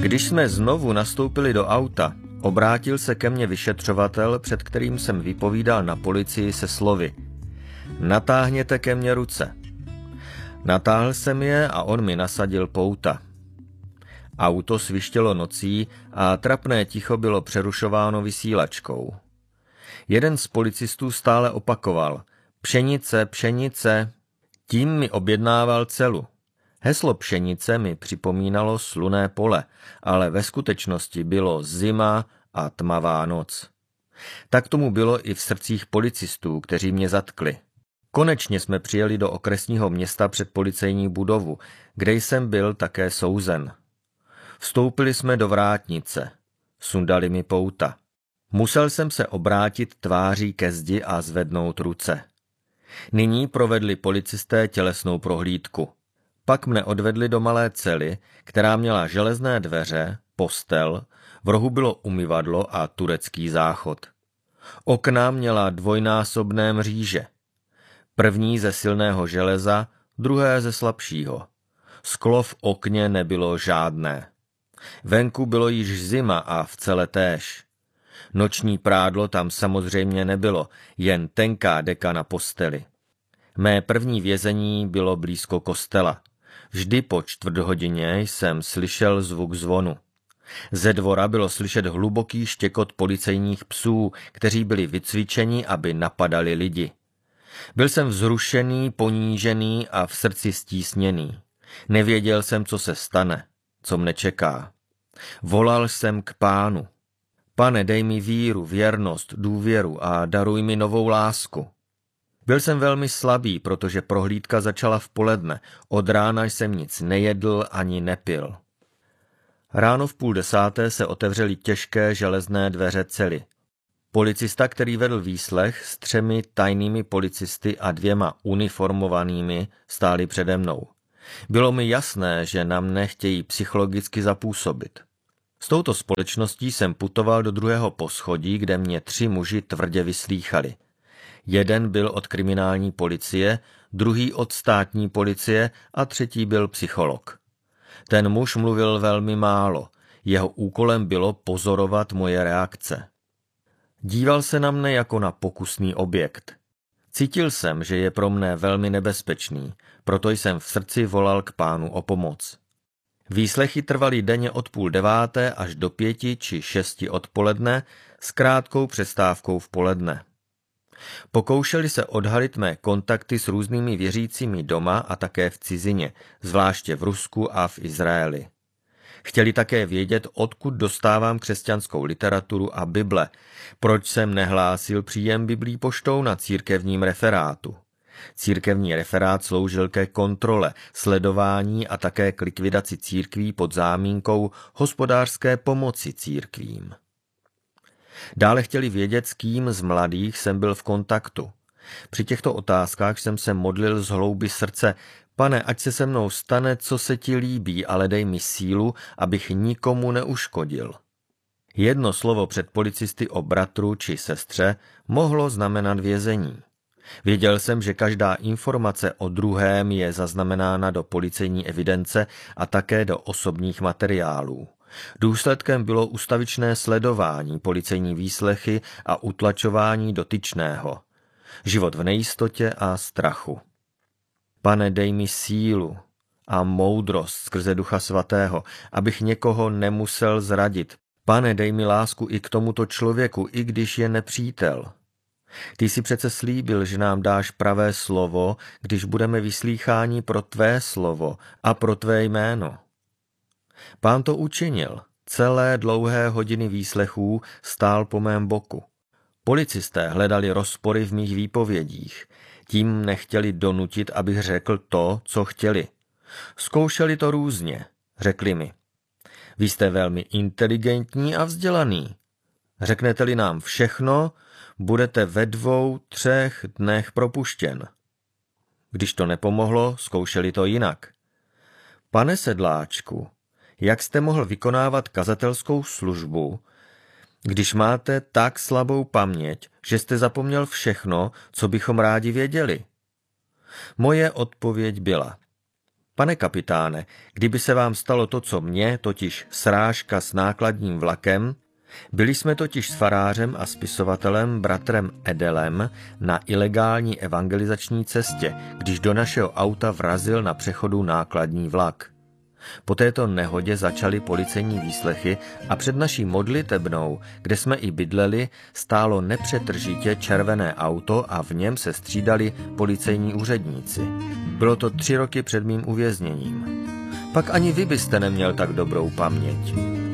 Když jsme znovu nastoupili do auta, obrátil se ke mně vyšetřovatel, před kterým jsem vypovídal na policii se slovy: Natáhněte ke mně ruce. Natáhl jsem je a on mi nasadil pouta. Auto svištělo nocí a trapné ticho bylo přerušováno vysílačkou. Jeden z policistů stále opakoval: Pšenice, pšenice. Tím mi objednával celu. Heslo pšenice mi připomínalo slunné pole, ale ve skutečnosti bylo zima a tmavá noc. Tak tomu bylo i v srdcích policistů, kteří mě zatkli. Konečně jsme přijeli do okresního města před policejní budovu, kde jsem byl také souzen. Vstoupili jsme do vrátnice. Sundali mi pouta. Musel jsem se obrátit tváří ke zdi a zvednout ruce. Nyní provedli policisté tělesnou prohlídku. Pak mne odvedli do malé cely, která měla železné dveře, postel, v rohu bylo umyvadlo a turecký záchod. Okna měla dvojnásobné mříže. První ze silného železa, druhé ze slabšího. Sklo v okně nebylo žádné. Venku bylo již zima a v cele též. Noční prádlo tam samozřejmě nebylo, jen tenká deka na posteli. Mé první vězení bylo blízko kostela. Vždy po 4:15 jsem slyšel zvuk zvonu. Ze dvora bylo slyšet hluboký štěkot policejních psů, kteří byli vycvičeni, aby napadali lidi. Byl jsem vzrušený, ponížený a v srdci stísněný. Nevěděl jsem, co se stane, co mne čeká. Volal jsem k Pánu. Pane, dej mi víru, věrnost, důvěru a daruj mi novou lásku. Byl jsem velmi slabý, protože prohlídka začala v poledne. Od rána jsem nic nejedl ani nepil. Ráno v 9:30 se otevřely těžké železné dveře cely. Policista, který vedl výslech, s 3 tajnými policisty a 2 uniformovanými stáli přede mnou. Bylo mi jasné, že na mne chtějí psychologicky zapůsobit. S touto společností jsem putoval do 2. poschodí, kde mě 3 muži tvrdě vyslýchali. Jeden byl od kriminální policie, druhý od státní policie a třetí byl psycholog. Ten muž mluvil velmi málo, jeho úkolem bylo pozorovat moje reakce. Díval se na mne jako na pokusný objekt. Cítil jsem, že je pro mne velmi nebezpečný, proto jsem v srdci volal k Pánu o pomoc. Výslechy trvaly denně od 8:30 až do 5 či 6 odpoledne s krátkou přestávkou v poledne. Pokoušeli se odhalit mé kontakty s různými věřícími doma a také v cizině, zvláště v Rusku a v Izraeli. Chtěli také vědět, odkud dostávám křesťanskou literaturu a Bible, proč jsem nehlásil příjem Biblí poštou na církevním referátu. Církevní referát sloužil ke kontrole, sledování a také k likvidaci církví pod záminkou hospodářské pomoci církvím. Dále chtěli vědět, s kým z mladých jsem byl v kontaktu. Při těchto otázkách jsem se modlil z hloubi srdce: Pane, ať se se mnou stane, co se ti líbí, ale dej mi sílu, abych nikomu neuškodil. Jedno slovo před policisty o bratru či sestře mohlo znamenat vězení. Věděl jsem, že každá informace o druhém je zaznamenána do policejní evidence a také do osobních materiálů. Důsledkem bylo ustavičné sledování, policejní výslechy a utlačování dotyčného. Život v nejistotě a strachu. Pane, dej mi sílu a moudrost skrze Ducha Svatého, abych někoho nemusel zradit. Pane, dej mi lásku i k tomuto člověku, i když je nepřítel. Ty jsi přece slíbil, že nám dáš pravé slovo, když budeme vyslýcháni pro tvé slovo a pro tvé jméno. Pán to učinil. Celé dlouhé hodiny výslechů stál po mém boku. Policisté hledali rozpory v mých výpovědích. Tím nechtěli donutit, abych řekl to, co chtěli. Zkoušeli to různě. Řekli mi: Vy jste velmi inteligentní a vzdělaný. Řeknete-li nám všechno, budete ve 2-3 dnech propuštěn. Když to nepomohlo, zkoušeli to jinak. Pane Sedláčku, jak jste mohl vykonávat kazatelskou službu, když máte tak slabou paměť, že jste zapomněl všechno, co bychom rádi věděli? Moje odpověď byla: Pane kapitáne, kdyby se vám stalo to, co mně, totiž srážka s nákladním vlakem, byli jsme totiž s farářem a spisovatelem bratrem Edelem na ilegální evangelizační cestě, když do našeho auta vrazil na přechodu nákladní vlak. Po této nehodě začaly policejní výslechy a před naší modlitebnou, kde jsme i bydleli, stálo nepřetržitě červené auto a v něm se střídali policejní úředníci. Bylo to 3 roky před mým uvězněním. Pak ani vy byste neměl tak dobrou paměť.